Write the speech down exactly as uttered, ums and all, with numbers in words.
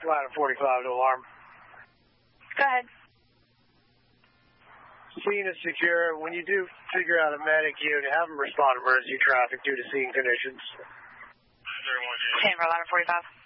Ladder forty-five to alarm. Go ahead. Scene is secure. When you do figure out a medic unit, have them respond to emergency traffic due to scene conditions. ten for ladder forty-five.